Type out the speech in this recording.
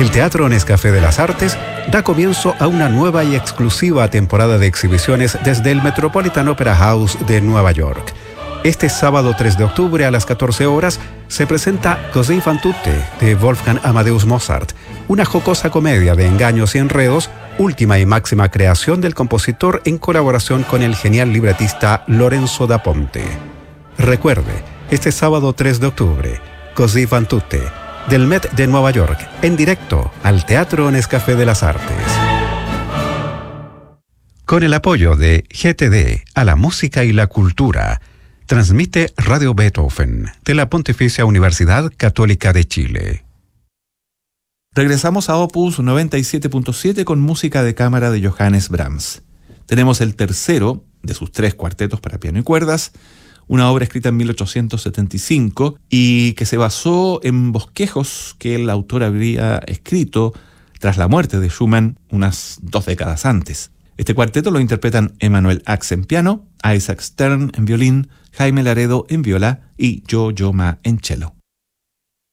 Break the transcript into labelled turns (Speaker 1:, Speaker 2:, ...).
Speaker 1: El Teatro Nescafé de las Artes da comienzo a una nueva y exclusiva temporada de exhibiciones desde el Metropolitan Opera House de Nueva York. Este sábado 3 de octubre a las 14 horas se presenta Così fan tutte de Wolfgang Amadeus Mozart, una jocosa comedia de engaños y enredos, última y máxima creación del compositor en colaboración con el genial libretista Lorenzo da Ponte. Recuerde, este sábado 3 de octubre, Così fan tutte, del Met de Nueva York, en directo al Teatro Nescafé de las Artes. Con el apoyo de GTD a la música y la cultura, transmite Radio Beethoven de la Pontificia Universidad Católica de Chile.
Speaker 2: Regresamos a Opus 97.7 con música de cámara de Johannes Brahms. Tenemos el tercero de sus 3 cuartetos para piano y cuerdas, una obra escrita en 1875 y que se basó en bosquejos que el autor habría escrito tras la muerte de Schumann unas 2 décadas antes. Este cuarteto lo interpretan Emanuel Ax en piano, Isaac Stern en violín, Jaime Laredo en viola y Yo-Yo Ma en cello.